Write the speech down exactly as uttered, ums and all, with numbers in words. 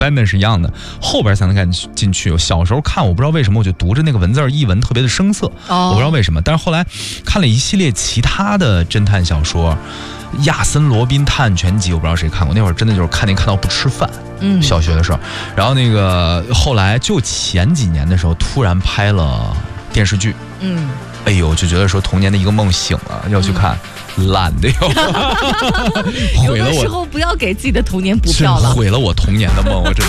那是一样的，后边才能看进去。小时候看，我不知道为什么，我就读着那个文字译文特别的生涩，哦、我不知道为什么。但是后来看了一系列其他的侦探小说，《亚森·罗宾探案全集》，我不知道谁看过，那会儿真的就是看那看到不吃饭。嗯，小学的时候，然后那个后来就前几年的时候，突然拍了电视剧。嗯，哎呦，就觉得说童年的一个梦醒了，要去看。嗯，懒的哟， 有的时候不要给自己的童年补票了， 毁了我童年的梦，我真的。